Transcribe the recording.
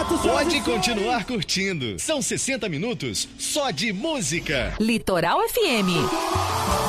Pode continuar curtindo. São 60 minutos só de música. Litoral FM.